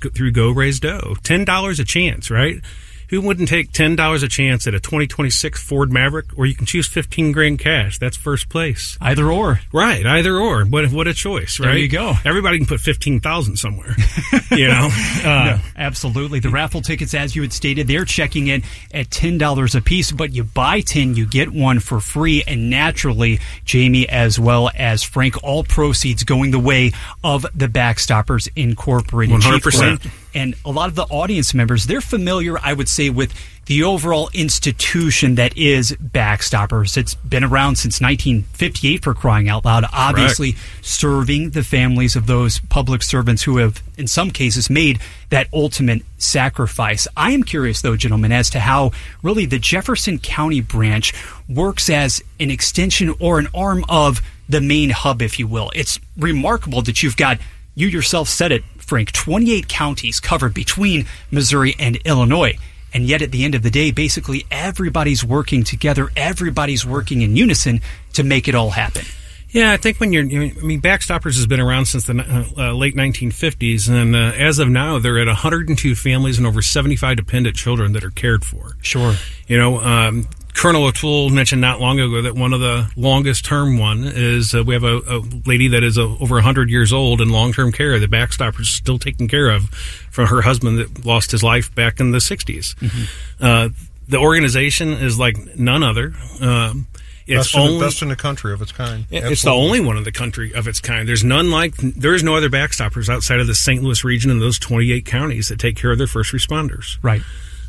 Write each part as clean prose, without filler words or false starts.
through Go Raise Dough. $10 a chance, right? Who wouldn't take $10 a chance at a 2026 Ford Maverick? Or you can choose $15,000 cash. That's first place. Either or. Right, either or. What a choice, right? There you go. Everybody can put $15,000 somewhere, you know? No, absolutely. The raffle tickets, as you had stated, they're checking in at $10 a piece, but you buy 10, you get one for free. And naturally, Jamie as well as Frank, all proceeds going the way of the Backstoppers Incorporated. 100%. And a lot of the audience members, they're familiar, I would say, with the overall institution that is Backstoppers. It's been around since 1958, for crying out loud, obviously serving the families of those public servants who have, in some cases, made that ultimate sacrifice. I am curious, though, gentlemen, as to how really the Jefferson County branch works as an extension or an arm of the main hub, if you will. It's remarkable that you've got, you yourself said it, Frank, 28 counties covered between Missouri and Illinois. And yet at the end of the day, basically everybody's working together. Everybody's working in unison to make it all happen. Yeah, I think Backstoppers has been around since the late 1950s. And as of now, they're at 102 families and over 75 dependent children that are cared for. Sure. You know, Colonel O'Toole mentioned not long ago that one of the longest term one is we have a lady that is over 100 years old in long-term care that Backstoppers is still taking care of from her husband that lost his life back in the 60s. Mm-hmm. The organization is like none other. It's best in the country of its kind. It's the only one in the country of its kind. There's no other Backstoppers outside of the St. Louis region and those 28 counties that take care of their first responders. Right.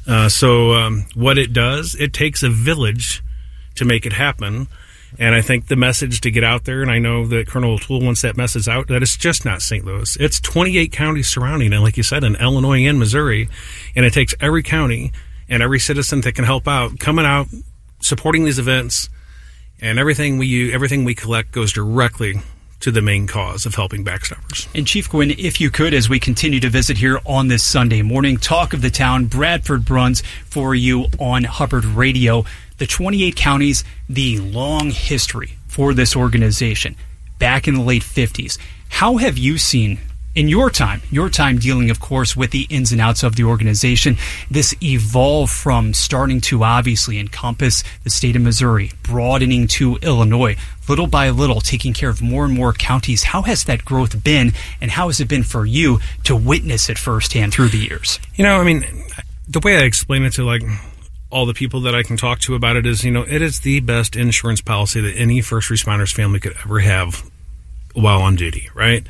So what it does, it takes a village to make it happen. And I think the message to get out there, and I know that Colonel O'Toole wants that message out, that it's just not St. Louis. It's 28 counties surrounding it, like you said, in Illinois and Missouri. And it takes every county and every citizen that can help out, coming out, supporting these events, and everything we collect goes directly to the main cause of helping Backstoppers. And Chief Quinn, if you could, as we continue to visit here on this Sunday morning, Talk of the Town, Bradford Bruns for you on Hubbard Radio. The 28 counties, the long history for this organization back in the late 50s. How have you seen, in your time dealing, of course, with the ins and outs of the organization, this evolve from starting to obviously encompass the state of Missouri, broadening to Illinois, little by little, taking care of more and more counties? How has that growth been, and how has it been for you to witness it firsthand through the years? You know, I mean, the way I explain it to, like, all the people that I can talk to about it is, you know, it is the best insurance policy that any first responder's family could ever have while on duty, right?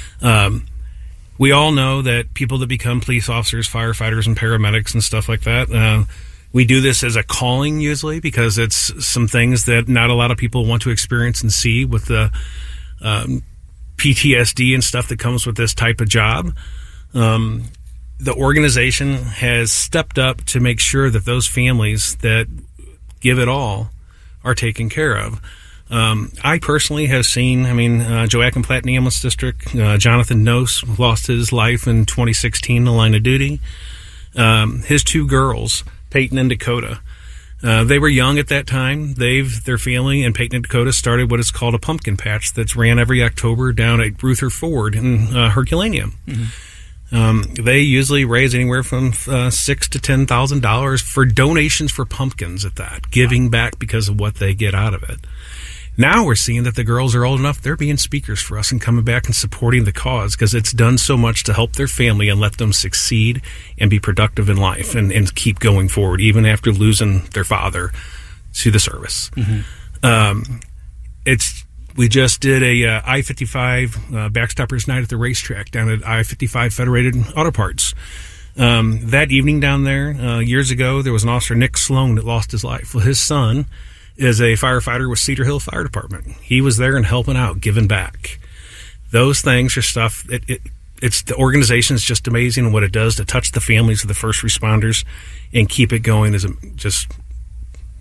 We all know that people that become police officers, firefighters, and paramedics and stuff like that, we do this as a calling usually because it's some things that not a lot of people want to experience and see with the PTSD and stuff that comes with this type of job. The organization has stepped up to make sure that those families that give it all are taken care of. I personally have seen, Joachim Platte Ambulance District, Jonathan Nose lost his life in 2016 in the line of duty. His two girls, Peyton and Dakota, they were young at that time. Their family and Peyton and Dakota started what is called a pumpkin patch that's ran every October down at Ruther Ford in Herculaneum. Mm-hmm. They usually raise anywhere from $6,000 to $10,000 for donations for pumpkins at that, giving back because of what they get out of it. Now we're seeing that the girls are old enough, they're being speakers for us and coming back and supporting the cause because it's done so much to help their family and let them succeed and be productive in life and keep going forward, even after losing their father to the service. Mm-hmm. We just did a I-55 Backstoppers night at the racetrack down at I-55 Federated Auto Parts. That evening down there, years ago, there was an officer, Nick Sloan, that lost his life. Well, his son is a firefighter with Cedar Hill Fire Department. He was there and helping out, giving back. Those things are stuff, it's the organization is just amazing what it does to touch the families of the first responders and keep it going is just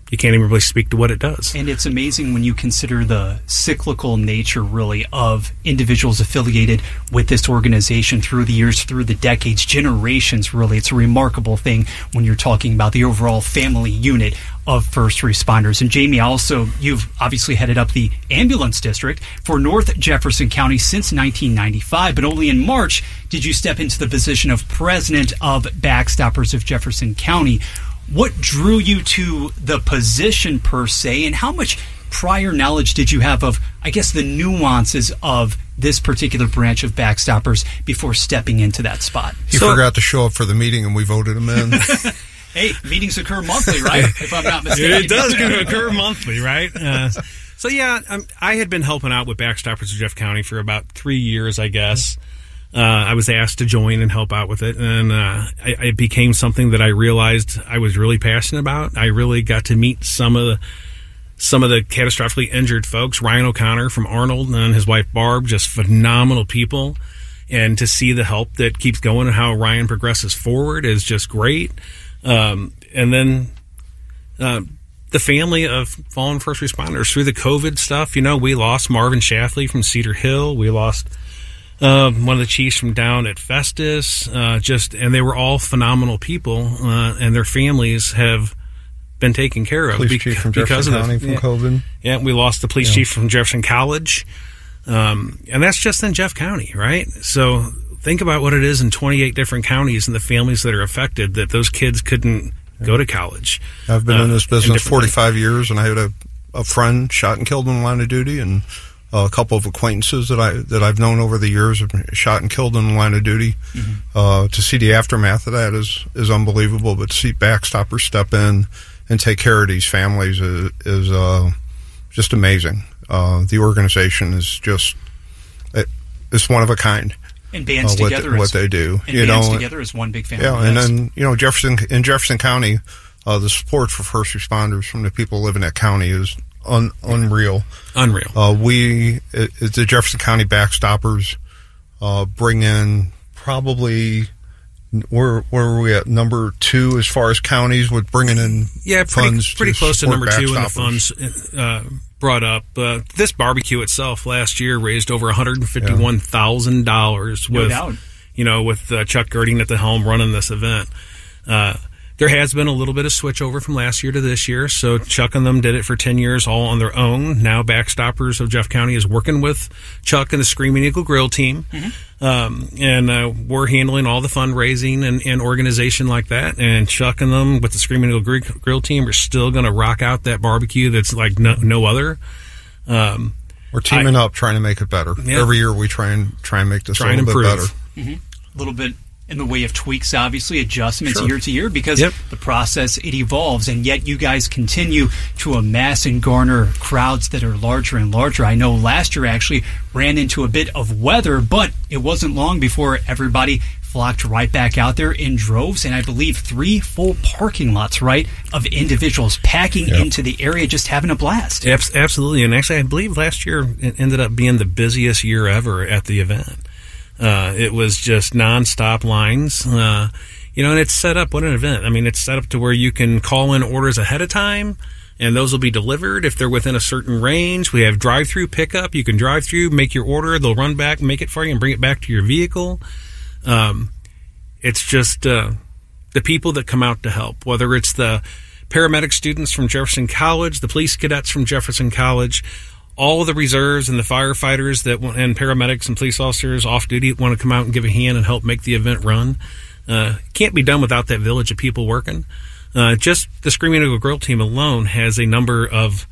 you can't even really speak to what it does. And it's amazing when you consider the cyclical nature, really, of individuals affiliated with this organization through the years, through the decades, generations, really. It's a remarkable thing when you're talking about the overall family unit of first responders. And Jamie, also, you've obviously headed up the ambulance district for North Jefferson County since 1995, but only in March did you step into the position of president of Backstoppers of Jefferson County. What drew you to the position per se, and how much prior knowledge did you have of, I guess, the nuances of this particular branch of Backstoppers before stepping into that spot? He forgot to show up for the meeting, and we voted him in. Hey, meetings occur monthly, right? If I'm not mistaken. It does occur monthly, right? So, yeah, I had been helping out with Backstoppers of Jeff County for about 3 years, I guess. I was asked to join and help out with it, and it became something that I realized I was really passionate about. I really got to meet some of the catastrophically injured folks. Ryan O'Connor from Arnold and his wife Barb, just phenomenal people. And to see the help that keeps going and how Ryan progresses forward is just great. And then the family of fallen first responders through the COVID stuff. We lost Marvin Schathley from Cedar Hill. We lost one of the chiefs from down at Festus, and they were all phenomenal people, and their families have been taken care of Police chief from Jefferson County from COVID. Yeah, we lost the police chief from Jefferson College, and that's just in Jeff County, right? So think about what it is in 28 different counties and the families that are affected, that those kids couldn't go to college. I've been in this business 45 years, and I had a friend shot and killed in the line of duty, and a couple of acquaintances that I've known over the years have been shot and killed in the line of duty. Mm-hmm. To see the aftermath of that is unbelievable. But to see Backstoppers step in and take care of these families is just amazing. The organization is just it's one of a kind. And bands together what they do. And bands together is one big family. Yeah, and then Jefferson County, the support for first responders from the people who live in that county is unreal. The Jefferson County Backstoppers bring in probably where are we at, number 2 as far as counties with bringing in funds. Pretty close to number 2 in the funds brought up. This barbecue itself last year raised over $151,000 with Chuck Girding at the helm running this event. There has been a little bit of switchover from last year to this year, so Chuck and them did it for 10 years all on their own. Now Backstoppers of Jeff County is working with Chuck and the Screaming Eagle Grill team, and we're handling all the fundraising and organization like that, and Chuck and them with the Screaming Eagle Grill team are still going to rock out that barbecue that's like no other. We're teaming up, trying to make it better. Yeah. Every year we try and make this a little bit better. Mm-hmm. A little bit in the way of tweaks, obviously, adjustments year to year, because the process, it evolves, and yet you guys continue to amass and garner crowds that are larger and larger. I know last year actually ran into a bit of weather, but it wasn't long before everybody flocked right back out there in droves, and I believe 3 full parking lots, right, of individuals packing into the area, just having a blast. Absolutely, and actually I believe last year it ended up being the busiest year ever at the event. It was just nonstop lines, and it's set up. What an event. I mean, it's set up to where you can call in orders ahead of time, and those will be delivered if they're within a certain range. We have drive-through pickup. You can drive through, make your order. They'll run back, make it for you, and bring it back to your vehicle. It's just the people that come out to help, whether it's the paramedic students from Jefferson College, the police cadets from Jefferson College, all of the reserves and the firefighters and paramedics and police officers off duty want to come out and give a hand and help make the event run. Can't be done without that village of people working. Just the Screaming Eagle Grill team alone has a number of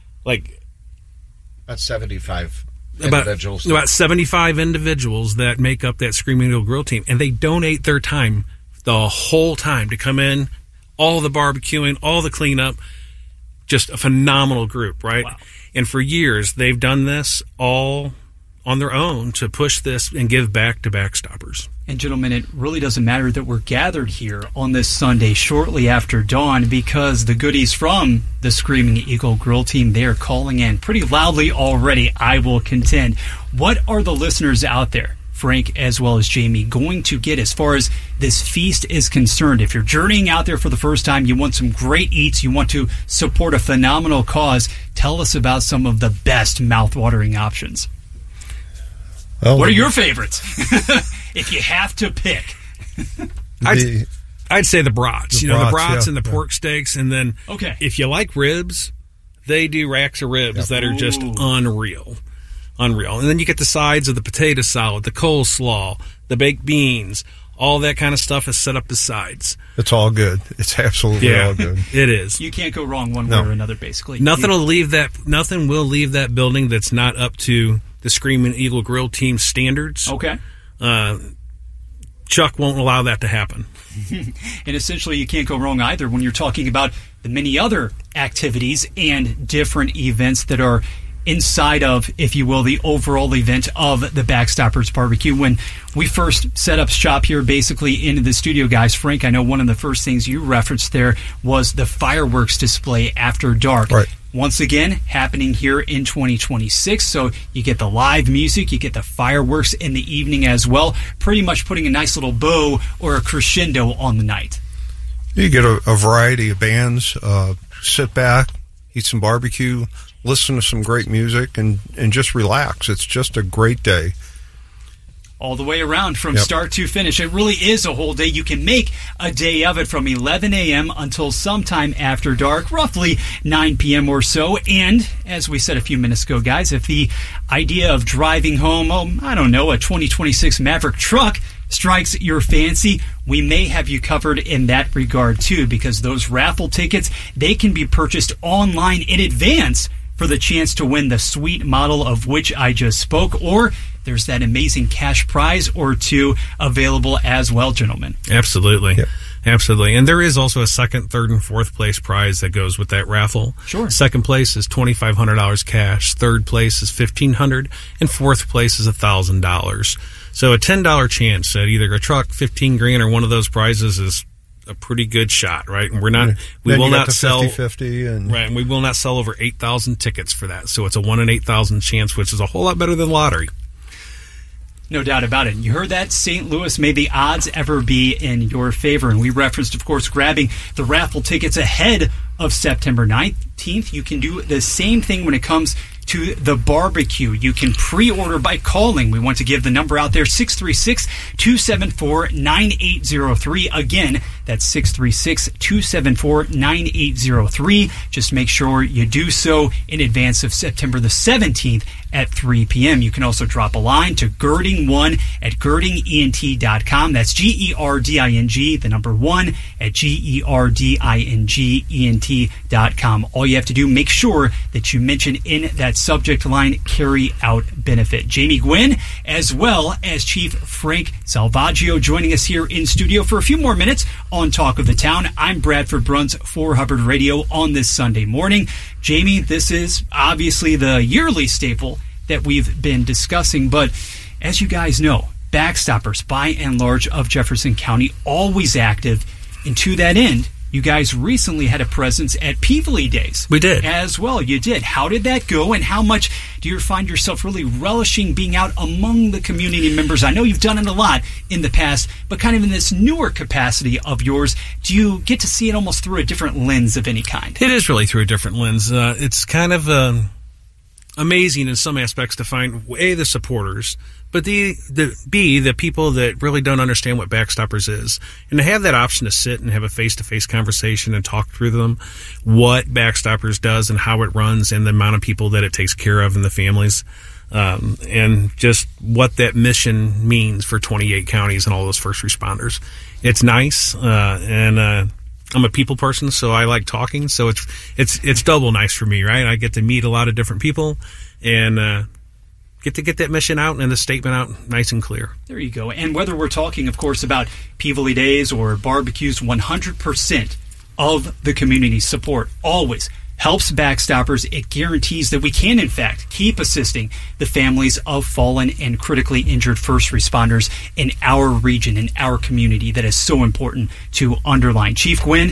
about 75 individuals. About 75 individuals that make up that Screaming Eagle Grill team, and they donate their time the whole time to come in, all the barbecuing, all the cleanup. Just a phenomenal group, right? Wow. And for years, they've done this all on their own to push this and give back to Backstoppers. And gentlemen, it really doesn't matter that we're gathered here on this Sunday shortly after dawn, because the goodies from the Screaming Eagle Grill team, they are calling in pretty loudly already, I will contend. What are the listeners out there Frank, as well as Jamie, going to get as far as this feast is concerned? If you're journeying out there for the first time, you want some great eats, you want to support a phenomenal cause, tell us about some of the best mouth-watering options. Well, what are your favorites? If you have to pick. I'd say the brats. The brats and the pork steaks. And then if you like ribs, they do racks of ribs that are just unreal. And then you get the sides of the potato salad, the coleslaw, the baked beans. All that kind of stuff is set up as sides. It's all good. It's absolutely all good. It is. You can't go wrong one way or another, basically. Nothing will leave that building that's not up to the Screaming Eagle Grill team standards. Okay. Chuck won't allow that to happen. And essentially, you can't go wrong either when you're talking about the many other activities and different events that are inside of, if you will, the overall event of the Backstoppers Barbecue. When we first set up shop here, basically into the studio, guys, Frank, I know one of the first things you referenced there was the fireworks display after dark. Right. Once again, happening here in 2026. So you get the live music, you get the fireworks in the evening as well, pretty much putting a nice little bow or a crescendo on the night. You get a variety of bands, sit back, eat some barbecue, listen to some great music, and just relax. It's just a great day. All the way around from start to finish. It really is a whole day. You can make a day of it from 11 a.m. until sometime after dark, roughly 9 p.m. or so. And as we said a few minutes ago, guys, if the idea of driving home, a 2026 Maverick truck strikes your fancy, we may have you covered in that regard too, because those raffle tickets, they can be purchased online in advance for the chance to win the sweet model of which I just spoke, or there's that amazing cash prize or two available as well, gentlemen. Absolutely. Yep. Absolutely. And there is also a second, third, and fourth place prize that goes with that raffle. Sure. Second place is $2,500 cash. Third place is $1,500. And fourth place is $1,000. So a $10 chance at either a truck, $15,000, or one of those prizes is a pretty good shot, right? And we will not sell 50-50 and right, and we will not sell over 8,000 tickets for that. So it's a 1 in 8,000 chance, which is a whole lot better than lottery. No doubt about it. You heard that, St. Louis. May the odds ever be in your favor. And we referenced, of course, grabbing the raffle tickets ahead of September 19th. You can do the same thing when it comes to the barbecue. You can pre-order by calling. We want to give the number out there, 636-274-9803. Again, that's 636-274-9803. Just make sure you do so in advance of September the 17th at 3 p.m. You can also drop a line to Girding1 at girdingent.com. That's Gerding, the number 1 at Gerdingent.com. All you have to do, make sure that you mention in that subject line, carry out benefit. Jamie Gwynn, as well as Chief Frank Salvaggio, joining us here in studio for a few more minutes on Talk of the Town. I'm Bradford Bruns for Hubbard Radio on this Sunday morning. Jamie, this is obviously the yearly staple that we've been discussing, but as you guys know, Backstoppers, by and large, of Jefferson County, always active, and to that end, you guys recently had a presence at Peevely Days. We did. As well, you did. How did that go, and how much do you find yourself really relishing being out among the community members? I know you've done it a lot in the past, but kind of in this newer capacity of yours, do you get to see it almost through a different lens of any kind? It is really through a different lens. It's kind of amazing in some aspects to find, A, the supporters, but B, the people that really don't understand what Backstoppers is. And to have that option to sit and have a face-to-face conversation and talk through them, what Backstoppers does and how it runs and the amount of people that it takes care of and the families, and just what that mission means for 28 counties and all those first responders. It's nice, and I'm a people person, so I like talking, so it's double nice for me, right? I get to meet a lot of different people and get to get that mission out and the statement out nice and clear. There you go. And whether we're talking, of course, about Peevely Days or barbecues, 100% of the community support always helps Backstoppers. It guarantees that we can, in fact, keep assisting the families of fallen and critically injured first responders in our region, in our community. That is so important to underline. Chief Gwynn,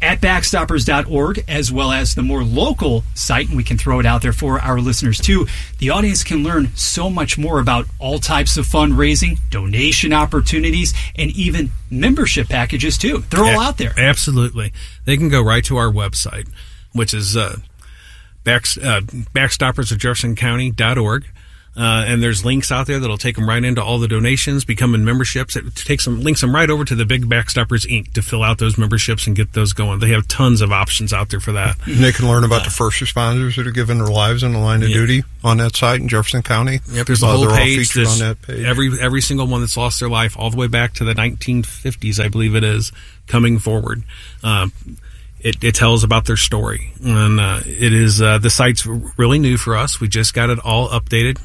at backstoppers.org, as well as the more local site, and we can throw it out there for our listeners too. The audience can learn so much more about all types of fundraising, donation opportunities, and even membership packages too. They're all out there. Absolutely. They can go right to our website, which is backstoppersofjeffersoncounty.org. And there's links out there that'll take them right into all the donations, becoming memberships. It links them right over to the Big Backstoppers Inc. to fill out those memberships and get those going. They have tons of options out there for that. And they can learn about the first responders that are giving their lives in the line of duty on that site in Jefferson County. Yep, there's a whole page. All featured on that page. Every single one that's lost their life, all the way back to the 1950s, I believe it is, coming forward. It tells about their story, and it is the site's really new for us. We just got it all updated.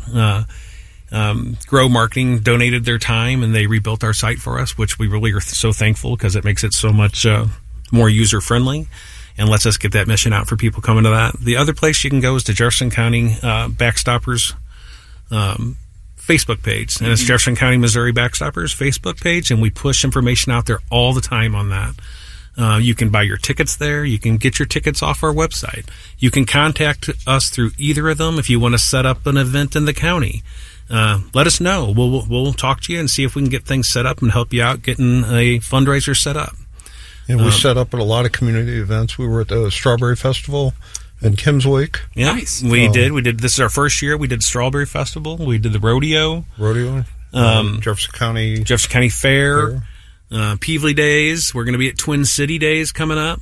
Grow Marketing donated their time, and they rebuilt our site for us, which we really are so thankful, because it makes it so much more user friendly and lets us get that mission out for people coming to that. The other place you can go is to Jefferson County Backstoppers Facebook page, and it's Jefferson County, Missouri Backstoppers Facebook page, and we push information out there all the time on that. You can buy your tickets there. You can get your tickets off our website. You can contact us through either of them if you want to set up an event in the county. Let us know. We'll talk to you and see if we can get things set up and help you out getting a fundraiser set up. And we set up at a lot of community events. We were at the Strawberry Festival in Kimmswake. Yeah, nice. We did. This is our first year. We did Strawberry Festival. We did the rodeo. Jefferson County Fair. Peevely Days. We're going to be at Twin City Days coming up.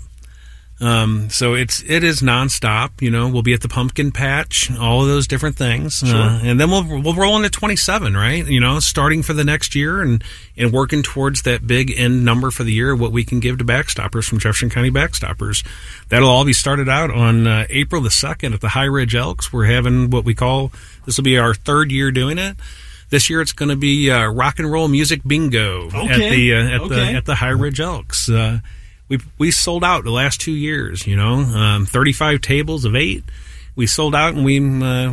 So it is nonstop. We'll be at the Pumpkin Patch, all of those different things. Sure. And then we'll roll into 27, right? Starting for the next year and working towards that big end number for the year, what we can give to Backstoppers from Jefferson County Backstoppers. That'll all be started out on April the 2nd at the High Ridge Elks. We're having what we call, this will be our third year doing it. This year it's going to be rock and roll music bingo at the High Ridge Elks. We sold out the last 2 years. 35 tables of 8. We sold out, and we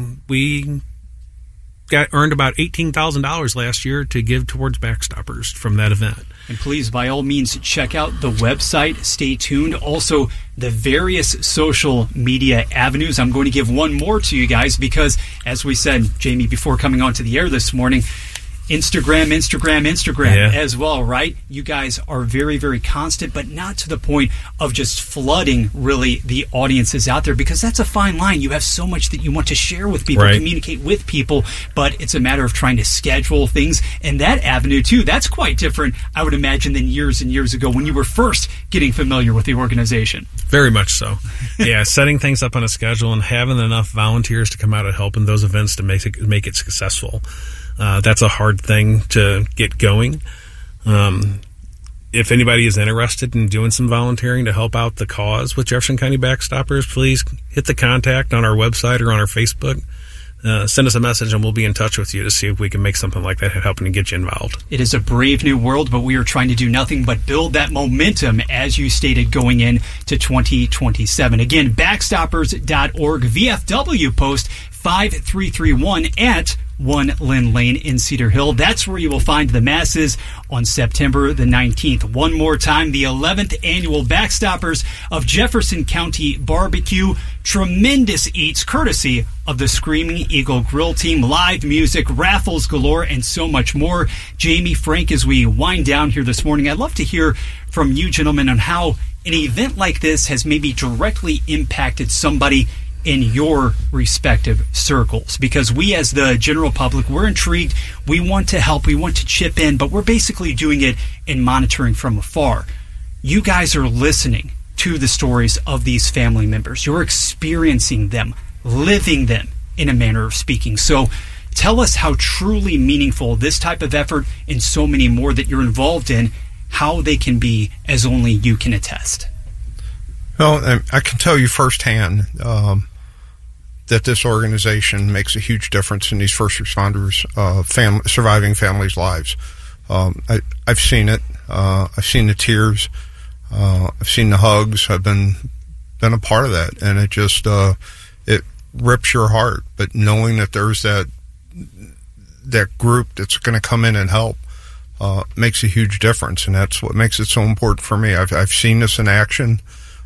earned about $18,000 last year to give towards Backstoppers from that event. And please, by all means, check out the website. Stay tuned. Also, the various social media avenues. I'm going to give one more to you guys because, as we said, Jamie, before coming onto the air this morning, Instagram as well, right? You guys are very, very constant, but not to the point of just flooding, really, the audiences out there, because that's a fine line. You have so much that you want to share with people, right, communicate with people, but it's a matter of trying to schedule things. And that avenue, too, that's quite different, I would imagine, than years and years ago when you were first getting familiar with the organization. Very much so. Yeah, setting things up on a schedule and having enough volunteers to come out and help in those events to make it successful. That's a hard thing to get going. If anybody is interested in doing some volunteering to help out the cause with Jefferson County Backstoppers, please hit the contact on our website or on our Facebook. Send us a message and we'll be in touch with you to see if we can make something like that helping to get you involved. It is a brave new world, but we are trying to do nothing but build that momentum, as you stated, going into 2027. Again, backstoppers.org, VFW post 5331 at 1 Lynn Lane in Cedar Hill. That's where you will find the masses on September the 19th. One more time, the 11th annual Backstoppers of Jefferson County Barbecue. Tremendous eats courtesy of the Screaming Eagle Grill Team. Live music, raffles galore, and so much more. Jamie, Frank, as we wind down here this morning, I'd love to hear from you gentlemen on how an event like this has maybe directly impacted somebody in your respective circles, because we as the general public, we're intrigued, we want to help, we want to chip in, but we're basically doing it and monitoring from afar. You guys are listening to the stories of these family members. You're experiencing them, living them in a manner of speaking. So tell us how truly meaningful this type of effort and so many more that you're involved in, how they can be, as only you can attest. Well, I can tell you firsthand that this organization makes a huge difference in these first responders, surviving families' lives. I've seen it. I've seen the tears. I've seen the hugs. I've been a part of that, and it just it rips your heart. But knowing that there's that group that's going to come in and help makes a huge difference, and that's what makes it so important for me. I've seen this in action.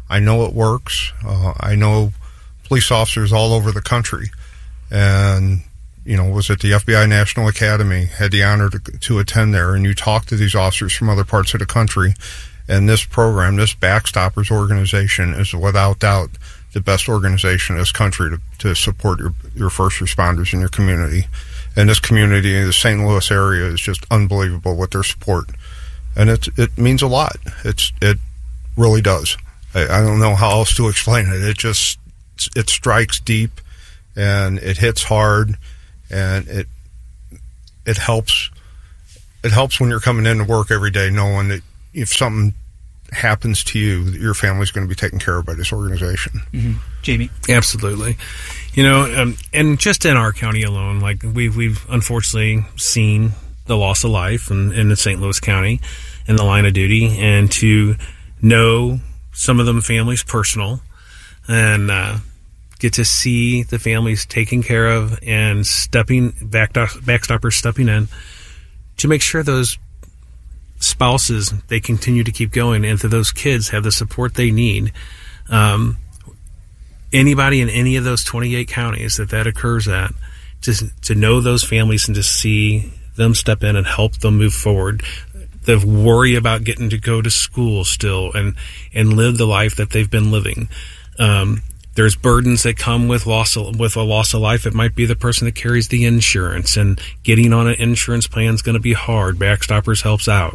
I know it works. I know police officers all over the country, and was at the FBI National Academy, had the honor to attend there, and you talk to these officers from other parts of the country, and this program, this Backstoppers organization, is without doubt the best organization in this country to support your first responders in your community. And this community in the St. Louis area is just unbelievable with their support. And it means a lot. It really does. I don't know how else to explain it. It strikes deep, and it hits hard, and it helps. It helps when you're coming into work every day knowing that if something happens to you, your family's going to be taken care of by this organization. Mm-hmm. Jamie? Absolutely. And just in our county alone, like we've unfortunately seen the loss of life in the St. Louis County in the line of duty, and to know some of them families personal, and get to see the families taken care of, and Backstoppers stepping in to make sure those spouses, they continue to keep going, and to those kids have the support they need. Anybody in any of those 28 counties that occurs at, just to know those families and to see them step in and help them move forward. The worry about getting to go to school still and live the life that they've been living. There's burdens that come with a loss of life. It might be the person that carries the insurance, and getting on an insurance plan is going to be hard. Backstoppers helps out.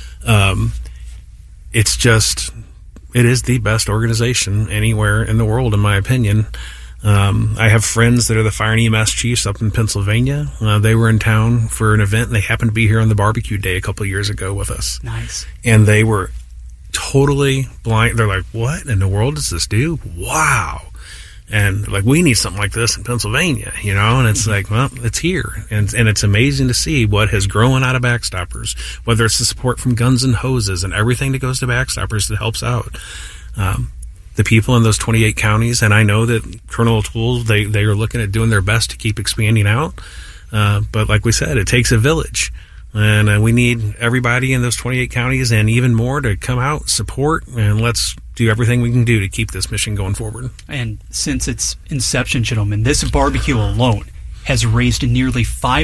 It is the best organization anywhere in the world, in my opinion. I have friends that are the fire and EMS chiefs up in Pennsylvania. They were in town for an event, and they happened to be here on the barbecue day a couple of years ago with us. Nice. And they were totally blind. They're like, what in the world does this do? Wow. And like, we need something like this in Pennsylvania, and it's like, well, it's here. And it's amazing to see what has grown out of Backstoppers, whether it's the support from Guns and Hoses and everything that goes to Backstoppers that helps out. The people in those 28 counties, and I know that Colonel O'Toole, they are looking at doing their best to keep expanding out. But like we said, it takes a village. And we need everybody in those 28 counties and even more to come out, support, and let's do everything we can do to keep this mission going forward. And since its inception, gentlemen, this barbecue alone has raised nearly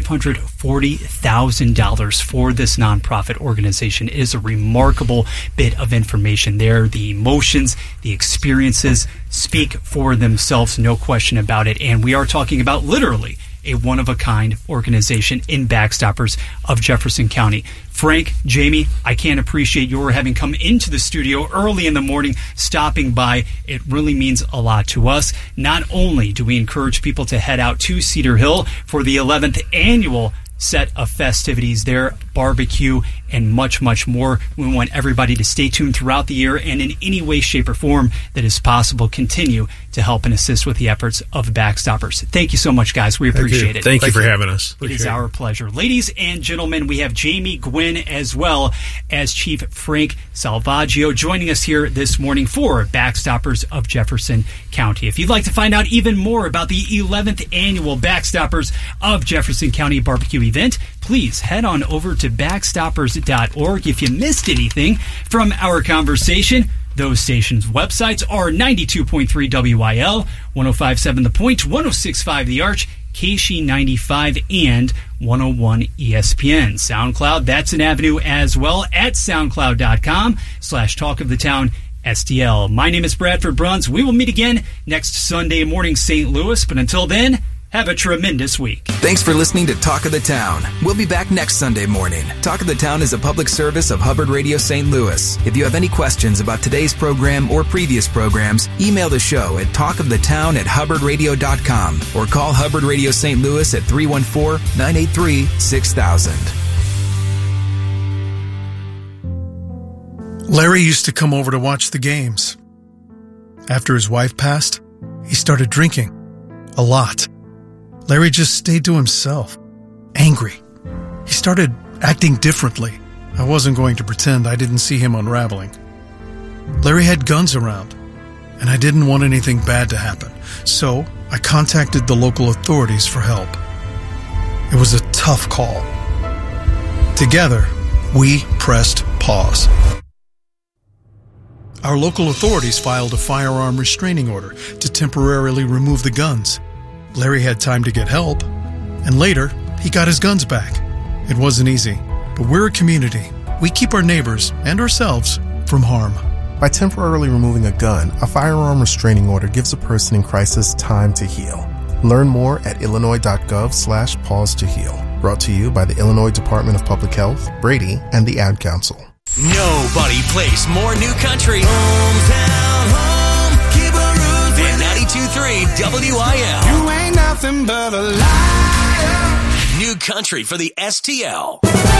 $540,000 for this nonprofit organization. It is a remarkable bit of information there. The emotions, the experiences speak for themselves, no question about it. And we are talking about literally a one-of-a-kind organization in Backstoppers of Jefferson County. Frank, Jamie, I can't appreciate your having come into the studio early in the morning, stopping by. It really means a lot to us. Not only do we encourage people to head out to Cedar Hill for the 11th annual set of festivities there, barbecue, and much, much more. We want everybody to stay tuned throughout the year, and in any way, shape, or form that is possible, continue to help and assist with the efforts of Backstoppers. Thank you so much, guys. We appreciate it. Thank you for having us. It is our pleasure. Ladies and gentlemen, we have Jamie Gwynn as well as Chief Frank Salvaggio joining us here this morning for Backstoppers of Jefferson County. If you'd like to find out even more about the 11th annual Backstoppers of Jefferson County barbecue event, please head on over to backstoppers.org. If you missed anything from our conversation, those stations' websites are 92.3 WIL, 105.7 The Point, 106.5 The Arch, KSHE 95, and 101 ESPN. SoundCloud, that's an avenue as well at soundcloud.com/talkofthetown STL. My name is Bradford Bruns. We will meet again next Sunday morning, St. Louis. But until then, have a tremendous week. Thanks for listening to Talk of the Town. We'll be back next Sunday morning. Talk of the Town is a public service of Hubbard Radio St. Louis. If you have any questions about today's program or previous programs, email the show at talkofthetown@hubbardradio.com or call Hubbard Radio St. Louis at 314-983-6000. Larry used to come over to watch the games. After his wife passed, he started drinking. A lot. Larry just stayed to himself, angry. He started acting differently. I wasn't going to pretend I didn't see him unraveling. Larry had guns around, and I didn't want anything bad to happen, so I contacted the local authorities for help. It was a tough call. Together, we pressed pause. Our local authorities filed a firearm restraining order to temporarily remove the guns. Larry had time to get help, and later, he got his guns back. It wasn't easy, but we're a community. We keep our neighbors and ourselves from harm. By temporarily removing a gun, a firearm restraining order gives a person in crisis time to heal. Learn more at illinois.gov/pause to heal. Brought to you by the Illinois Department of Public Health, Brady, and the Ad Council. Nobody plays more new country. Hometown home, keep a roof than 92.3 WIL. You ain't nothing but a liar. New country for the STL.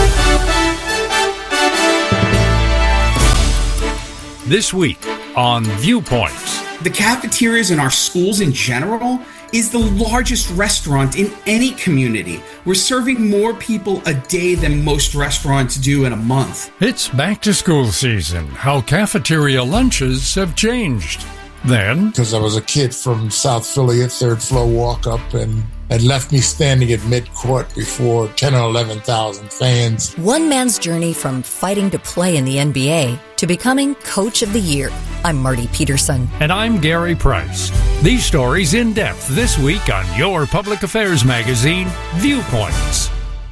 This week on Viewpoints. The cafeterias in our schools in general is the largest restaurant in any community. We're serving more people a day than most restaurants do in a month. It's back to school season. How cafeteria lunches have changed. Then, because I was a kid from South Philly, a third floor walk up, and had left me standing at mid-court before 10 or 11,000 fans. One man's journey from fighting to play in the NBA to becoming Coach of the Year. I'm Marty Peterson. And I'm Gary Price. These stories in depth this week on your public affairs magazine, Viewpoints.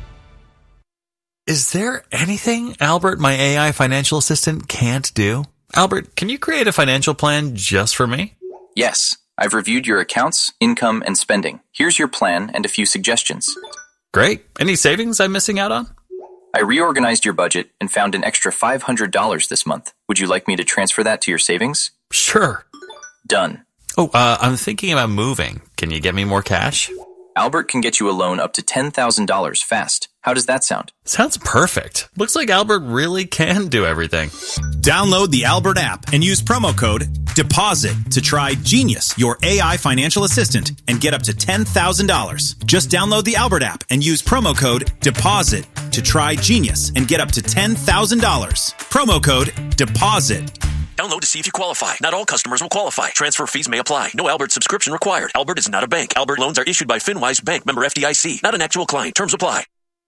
Is there anything Albert, my AI financial assistant, can't do? Albert, can you create a financial plan just for me? Yes. I've reviewed your accounts, income, and spending. Here's your plan and a few suggestions. Great. Any savings I'm missing out on? I reorganized your budget and found an extra $500 this month. Would you like me to transfer that to your savings? Sure. Done. Oh, I'm thinking about moving. Can you get me more cash? Albert can get you a loan up to $10,000 fast. How does that sound? Sounds perfect. Looks like Albert really can do everything. Download the Albert app and use promo code DEPOSIT to try Genius, your AI financial assistant, and get up to $10,000. Just download the Albert app and use promo code DEPOSIT to try Genius and get up to $10,000. Promo code DEPOSIT. Download to see if you qualify. Not all customers will qualify. Transfer fees may apply. No Albert subscription required. Albert is not a bank. Albert loans are issued by FinWise Bank, member FDIC. Not an actual client. Terms apply.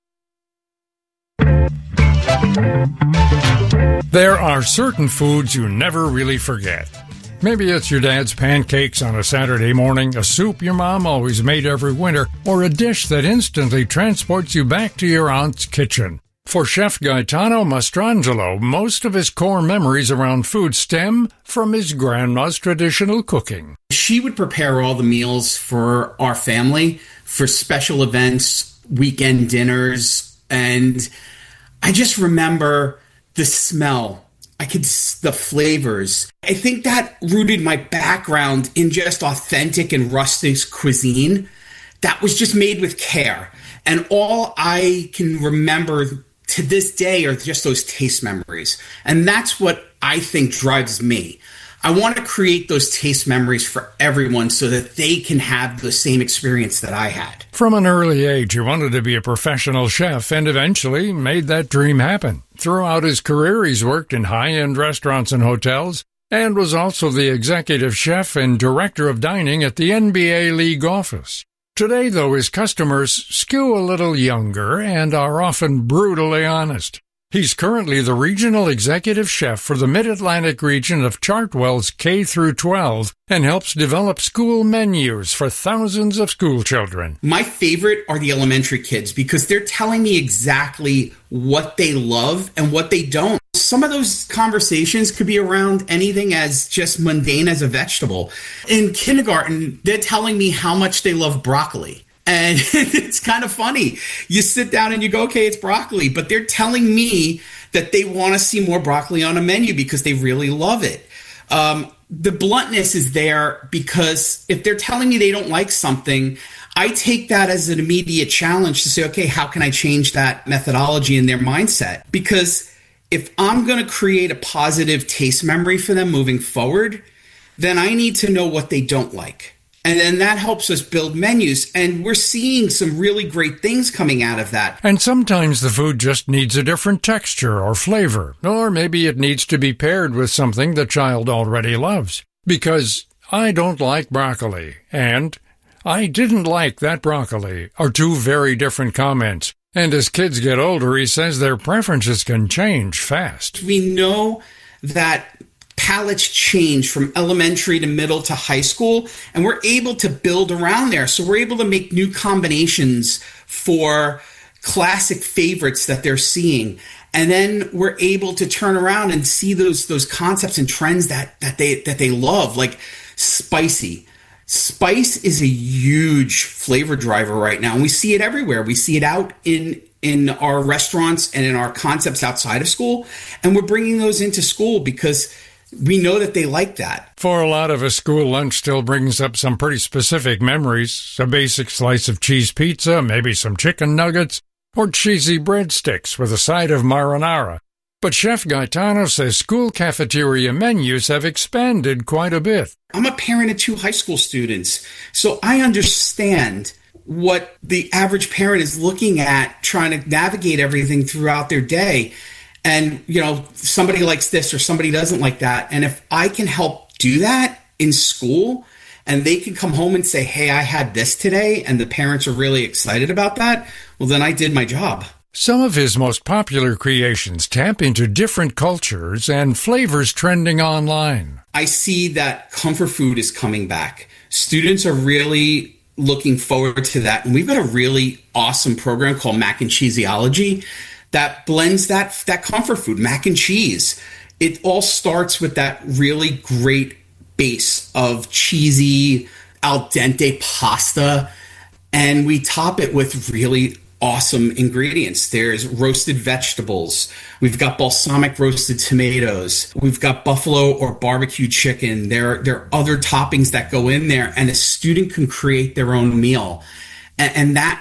There are certain foods you never really forget. Maybe it's your dad's pancakes on a Saturday morning, a soup your mom always made every winter, or a dish that instantly transports you back to your aunt's kitchen. For Chef Gaetano Mastrangelo, most of his core memories around food stem from his grandma's traditional cooking. She would prepare all the meals for our family, for special events, weekend dinners, and I just remember the smell. The flavors. I think that rooted my background in just authentic and rustic cuisine that was just made with care. And all I can remember to this day are just those taste memories. And that's what I think drives me. I want to create those taste memories for everyone so that they can have the same experience that I had. From an early age, he wanted to be a professional chef and eventually made that dream happen. Throughout his career, he's worked in high-end restaurants and hotels and was also the executive chef and director of dining at the NBA League office. Today, though, his customers skew a little younger and are often brutally honest. He's currently the regional executive chef for the Mid-Atlantic region of Chartwell's K-12 and helps develop school menus for thousands of school children. My favorite are the elementary kids because they're telling me exactly what they love and what they don't. Some of those conversations could be around anything as just mundane as a vegetable. In kindergarten, they're telling me how much they love broccoli. And it's kind of funny. You sit down and you go, okay, it's broccoli. But they're telling me that they want to see more broccoli on a menu because they really love it. The bluntness is there because if they're telling me they don't like something, I take that as an immediate challenge to say, okay, how can I change that methodology in their mindset? Because if I'm going to create a positive taste memory for them moving forward, then I need to know what they don't like. And then that helps us build menus. And we're seeing some really great things coming out of that. And sometimes the food just needs a different texture or flavor. Or maybe it needs to be paired with something the child already loves. Because I don't like broccoli and I didn't like that broccoli are two very different comments. And as kids get older, he says their preferences can change fast. We know that palettes change from elementary to middle to high school, and we're able to build around there. So we're able to make new combinations for classic favorites that they're seeing. And then we're able to turn around and see those concepts and trends that they love, like spicy. Spice is a huge flavor driver right now, and we see it everywhere. We see it out in our restaurants and in our concepts outside of school, and we're bringing those into school because we know that they like that. For a lot of us, school lunch still brings up some pretty specific memories. A basic slice of cheese pizza, maybe some chicken nuggets, or cheesy breadsticks with a side of marinara. But Chef Gaetano says school cafeteria menus have expanded quite a bit. I'm a parent of 2 high school students, so I understand what the average parent is looking at, trying to navigate everything throughout their day. And, somebody likes this or somebody doesn't like that. And if I can help do that in school, and they can come home and say, hey, I had this today, and the parents are really excited about that, well, then I did my job. Some of his most popular creations tap into different cultures and flavors trending online. I see that comfort food is coming back. Students are really looking forward to that. And we've got a really awesome program called Mac and Cheeseology that blends that comfort food, mac and cheese. It all starts with that really great base of cheesy, al dente pasta, and we top it with really awesome ingredients. There's roasted vegetables. We've got balsamic roasted tomatoes. We've got buffalo or barbecue chicken. There are other toppings that go in there, and a student can create their own meal. And that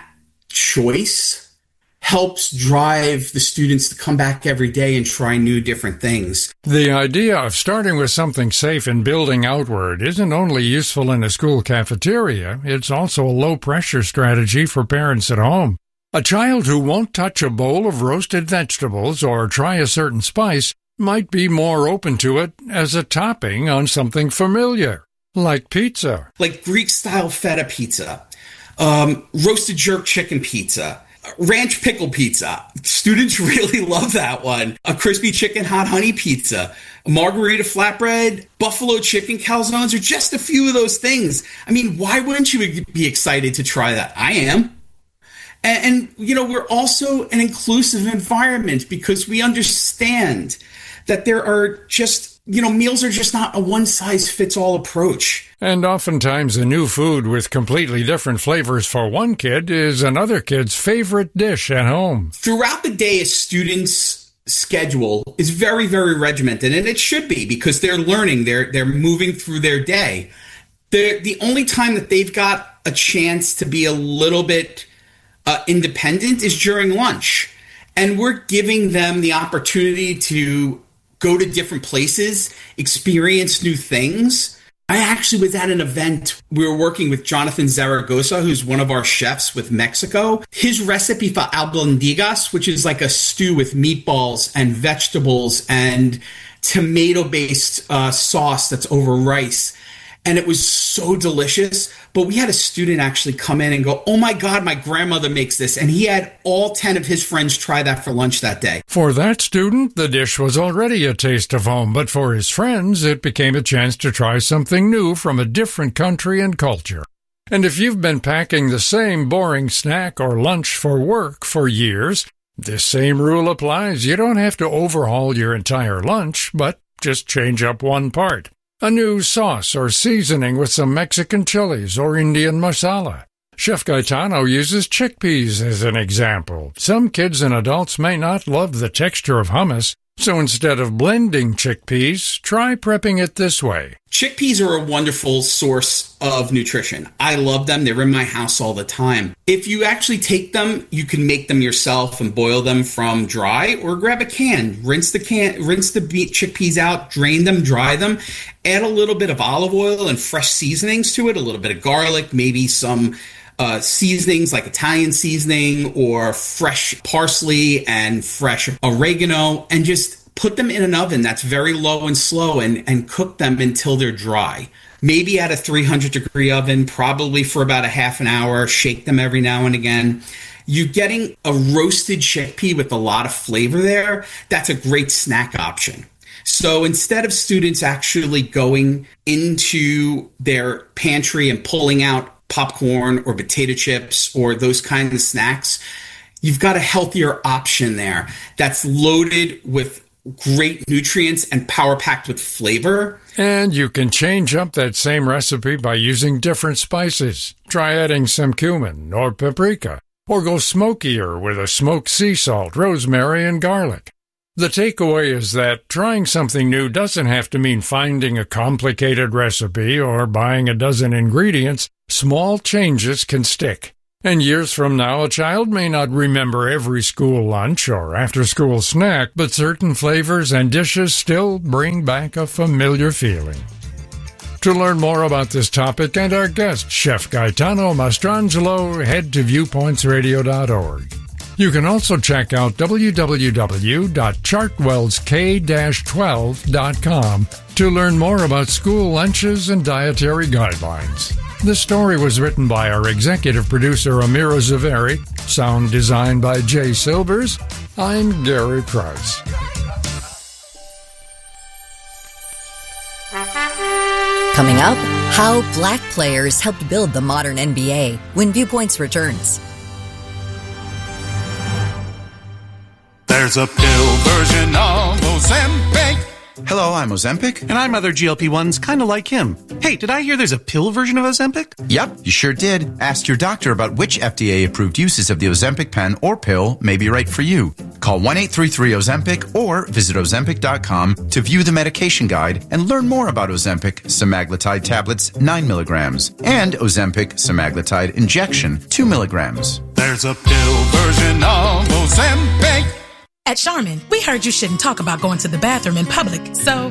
choice helps drive the students to come back every day and try new different things. The idea of starting with something safe and building outward isn't only useful in a school cafeteria, it's also a low-pressure strategy for parents at home. A child who won't touch a bowl of roasted vegetables or try a certain spice might be more open to it as a topping on something familiar, like pizza. Like Greek-style feta pizza, roasted jerk chicken pizza, ranch pickle pizza. Students really love that one. A crispy chicken hot honey pizza, a margarita flatbread, buffalo chicken calzones are just a few of those things. I mean, why wouldn't you be excited to try that? I am. And we're also an inclusive environment because we understand that there are just, meals are just not a one-size-fits-all approach. And oftentimes a new food with completely different flavors for one kid is another kid's favorite dish at home. Throughout the day, a student's schedule is very, very regimented, and it should be because they're learning, they're moving through their day. The only time that they've got a chance to be a little bit independent is during lunch, and we're giving them the opportunity to go to different places, experience new things. I actually was at an event. We were working with Jonathan Zaragoza, who's one of our chefs with Mexico. His recipe for albondigas, which is like a stew with meatballs and vegetables and tomato-based sauce that's over rice. And it was so delicious. But we had a student actually come in and go, oh my God, my grandmother makes this. And he had all 10 of his friends try that for lunch that day. For that student, the dish was already a taste of home. But for his friends, it became a chance to try something new from a different country and culture. And if you've been packing the same boring snack or lunch for work for years, this same rule applies. You don't have to overhaul your entire lunch, but just change up one part. A new sauce or seasoning with some Mexican chilies or Indian masala. Chef Gaetano uses chickpeas as an example. Some kids and adults may not love the texture of hummus, so instead of blending chickpeas, try prepping it this way. Chickpeas are a wonderful source of nutrition. I love them. They're in my house all the time. If you actually take them, you can make them yourself and boil them from dry, or grab a can, rinse the chickpeas out, drain them, dry them, add a little bit of olive oil and fresh seasonings to it, a little bit of garlic, maybe some seasonings like Italian seasoning or fresh parsley and fresh oregano, and just put them in an oven that's very low and slow and cook them until they're dry. Maybe at a 300-degree oven, probably for about a half an hour. Shake them every now and again. You're getting a roasted chickpea with a lot of flavor there. That's a great snack option. So instead of students actually going into their pantry and pulling out popcorn or potato chips or those kinds of snacks, you've got a healthier option there that's loaded with great nutrients and power-packed with flavor. And you can change up that same recipe by using different spices. Try adding some cumin or paprika, or go smokier with a smoked sea salt, rosemary, and garlic. The takeaway is that trying something new doesn't have to mean finding a complicated recipe or buying a dozen ingredients. Small changes can stick. And years from now, a child may not remember every school lunch or after-school snack, but certain flavors and dishes still bring back a familiar feeling. To learn more about this topic and our guest, Chef Gaetano Mastrangelo, head to viewpointsradio.org. You can also check out www.chartwellsk-12.com to learn more about school lunches and dietary guidelines. This story was written by our executive producer, Amira Zaveri, sound designed by Jay Silvers. I'm Gary Price. Coming up, how black players helped build the modern NBA when Viewpoints returns. There's a pill version of Ozempic. Hello, I'm Ozempic. And I'm other GLP-1s kind of like him. Hey, did I hear there's a pill version of Ozempic? Yep, you sure did. Ask your doctor about which FDA-approved uses of the Ozempic pen or pill may be right for you. Call 1-833-OZEMPIC or visit Ozempic.com to view the medication guide and learn more about Ozempic semaglutide tablets 9 milligrams and Ozempic semaglutide injection 2 milligrams. There's a pill version of Ozempic. At Charmin, we heard you shouldn't talk about going to the bathroom in public, so